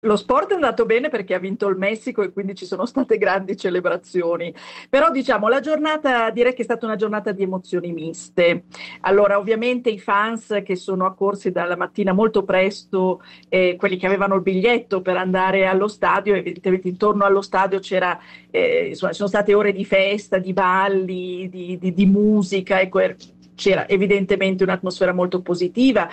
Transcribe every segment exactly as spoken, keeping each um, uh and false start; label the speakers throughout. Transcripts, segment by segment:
Speaker 1: Lo sport è andato bene perché ha vinto il Messico e quindi ci sono state grandi celebrazioni, però diciamo la giornata direi che è stata una giornata di emozioni miste. Allora ovviamente i fans che sono accorsi dalla mattina molto presto, eh, quelli che avevano il biglietto per andare allo stadio, evidentemente intorno allo stadio c'era, eh, insomma, ci sono state ore di festa, di balli, di, di- di musica, ecco, er- c'era evidentemente un'atmosfera molto positiva.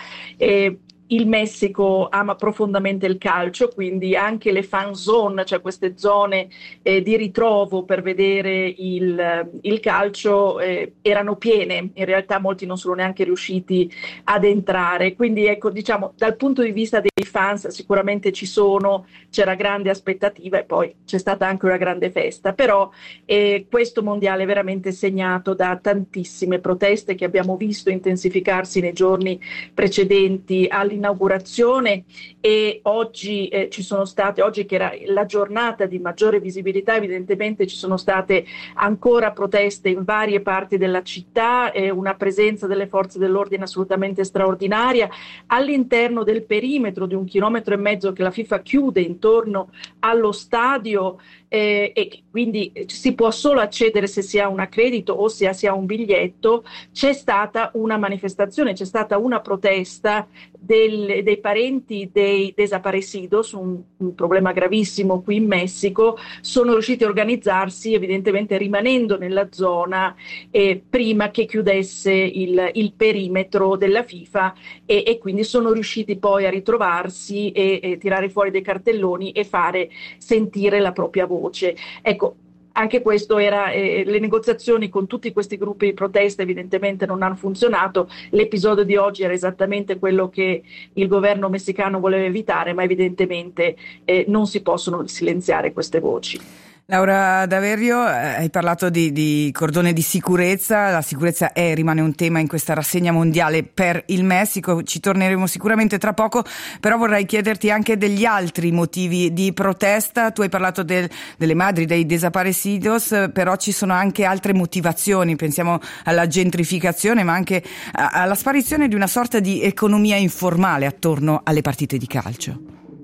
Speaker 1: E il Messico ama profondamente il calcio, quindi anche le fan zone, cioè queste zone eh, di ritrovo per vedere il, il calcio, eh, erano piene. In realtà molti non sono neanche riusciti ad entrare. Quindi ecco, diciamo, dal punto di vista dei fans sicuramente ci sono, c'era grande aspettativa e poi c'è stata anche una grande festa. Però eh, questo mondiale è veramente segnato da tantissime proteste che abbiamo visto intensificarsi nei giorni precedenti all'inaugurazione, e oggi eh, ci sono state, oggi che era la giornata di maggiore visibilità, evidentemente ci sono state ancora proteste in varie parti della città, eh, una presenza delle forze dell'ordine assolutamente straordinaria all'interno del perimetro di un chilometro e mezzo che la FIFA chiude intorno allo stadio, eh, e quindi si può solo accedere se si ha un accredito o se si ha un biglietto. C'è stata una manifestazione, c'è stata una protesta del, dei parenti dei desaparecidos, un, un problema gravissimo qui in Messico. Sono riusciti a organizzarsi evidentemente rimanendo nella zona eh, prima che chiudesse il, il perimetro della FIFA, e, e quindi sono riusciti poi a ritrovarsi e, e tirare fuori dei cartelloni e fare sentire la propria voce. Ecco, anche questo era, eh, le negoziazioni con tutti questi gruppi di protesta evidentemente non hanno funzionato. L'episodio di oggi era esattamente quello che il governo messicano voleva evitare, ma evidentemente eh, non si possono silenziare queste voci.
Speaker 2: Laura Daverio, eh, hai parlato di, di cordone di sicurezza. La sicurezza è e rimane un tema in questa rassegna mondiale per il Messico, ci torneremo sicuramente tra poco, però vorrei chiederti anche degli altri motivi di protesta. Tu hai parlato del, delle madri dei desaparecidos, però ci sono anche altre motivazioni, pensiamo alla gentrificazione ma anche a, alla sparizione di una sorta di economia informale attorno alle partite di calcio.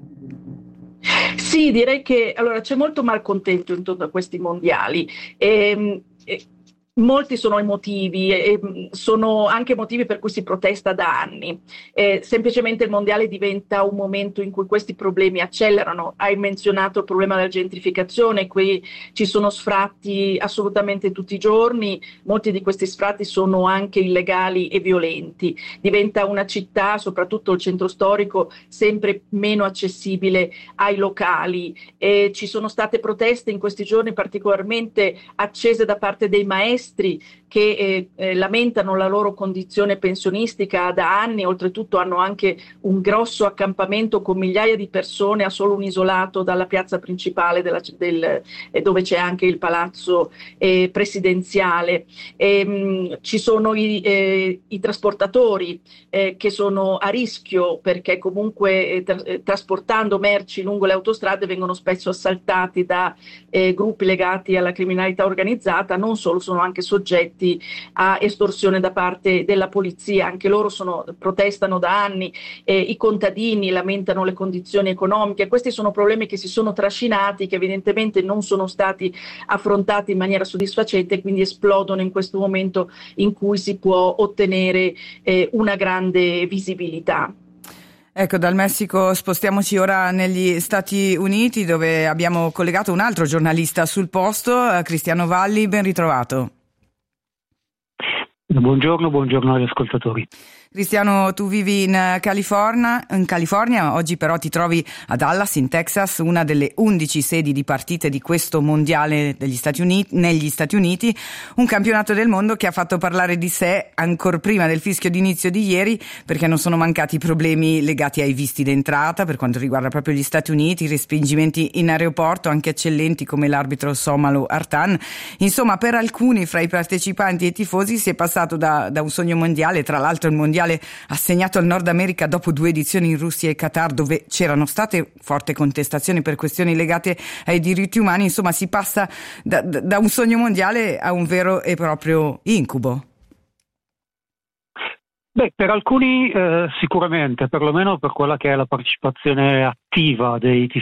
Speaker 1: Sì, direi che allora c'è molto malcontento intorno a questi mondiali. E, e, molti sono i motivi, e, e sono anche motivi per cui si protesta da anni. Eh, semplicemente il mondiale diventa un momento in cui questi problemi accelerano. Hai menzionato il problema della gentrificazione, qui ci sono sfratti assolutamente tutti i giorni, molti di questi sfratti sono anche illegali e violenti. Diventa una città, soprattutto il centro storico, sempre meno accessibile ai locali. E ci sono state proteste in questi giorni particolarmente accese da parte dei maestri che eh, eh, lamentano la loro condizione pensionistica da anni. Oltretutto hanno anche un grosso accampamento con migliaia di persone a solo un isolato dalla piazza principale della, del, eh, dove c'è anche il palazzo eh, presidenziale. E, mh, ci sono i, eh, i trasportatori eh, che sono a rischio perché comunque eh, tra, eh, trasportando merci lungo le autostrade vengono spesso assaltati da eh, gruppi legati alla criminalità organizzata. Non solo, sono anche soggetti a estorsione da parte della polizia, anche loro sono, protestano da anni. Eh, i contadini lamentano le condizioni economiche. Questi sono problemi che si sono trascinati, che evidentemente non sono stati affrontati in maniera soddisfacente, e quindi esplodono in questo momento in cui si può ottenere eh, una grande visibilità.
Speaker 2: Ecco, dal Messico spostiamoci ora negli Stati Uniti, dove abbiamo collegato un altro giornalista sul posto, Cristiano Valli. Ben ritrovato.
Speaker 3: Buongiorno, buongiorno agli ascoltatori.
Speaker 2: Cristiano, tu vivi in California, in California, oggi però ti trovi a Dallas, in Texas, una delle undici sedi di partite di questo mondiale degli Stati Uniti, negli Stati Uniti, un campionato del mondo che ha fatto parlare di sé ancor prima del fischio d'inizio di ieri, perché non sono mancati problemi legati ai visti d'entrata per quanto riguarda proprio gli Stati Uniti, respingimenti in aeroporto, anche eccellenti come l'arbitro somalo Artan. Insomma, per alcuni fra i partecipanti e i tifosi si è passato da, da un sogno mondiale, tra l'altro il mondiale assegnato al Nord America dopo due edizioni in Russia e Qatar, dove c'erano state forti contestazioni per questioni legate ai diritti umani. Insomma, si passa da, da un sogno mondiale a un vero e proprio incubo.
Speaker 3: Beh, per alcuni eh, sicuramente, perlomeno per quella che è la partecipazione attiva dei